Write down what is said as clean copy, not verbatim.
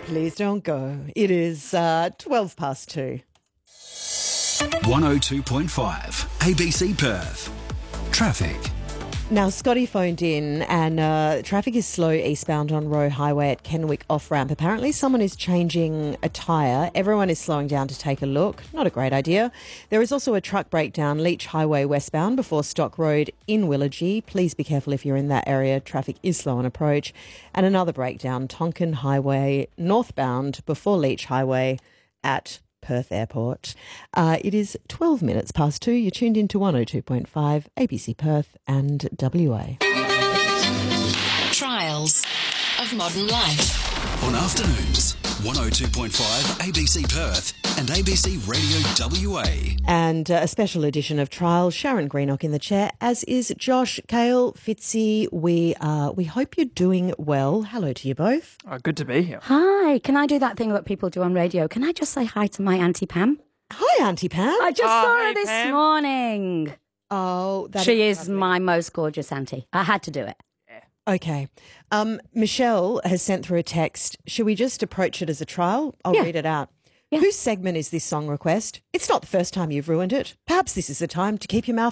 Please don't go. It is 12 past 2. 102.5 ABC Perth. Traffic. Now, Scotty phoned in and traffic is slow eastbound on Roe Highway at Kenwick off-ramp. Apparently someone is changing a tyre. Everyone is slowing down to take a look. Not a great idea. There is also a truck breakdown, Leach Highway westbound before Stock Road in Willagee. Please be careful if you're in that area. Traffic is slow on approach. And another breakdown, Tonkin Highway northbound before Leach Highway at Perth Airport. It is 12 minutes past 2. You're tuned into 102.5 ABC Perth and WA. Trials of Modern Life. On afternoons, 102.5 ABC Perth and ABC Radio WA. And a special edition of Trials. Sharon Greenock in the chair, as is Josh, Kale, Fitzy. We hope you're doing well. Hello to you both. Good to be here. Hi, can I do that thing that people do on radio? Can I just say hi to my Auntie Pam? Hi, Auntie Pam. I just saw her hey, this Pam. morning. Oh, She is my most gorgeous auntie. I had to do it. Okay. Michelle has sent through a text. Should we just approach it as a trial? I'll read it out. Yeah. Whose segment is this song request? It's not the first time you've ruined it. Perhaps this is the time to keep your mouth